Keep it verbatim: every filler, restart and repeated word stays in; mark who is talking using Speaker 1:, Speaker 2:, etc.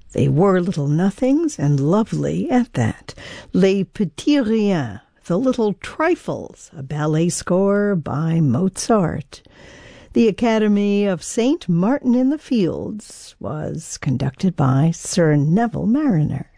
Speaker 1: They were little nothings, and lovely at that. Les Petits Riens, The Little Trifles, a ballet score by Mozart. The Academy of Saint Martin in the Fields was conducted by Sir Neville Mariner.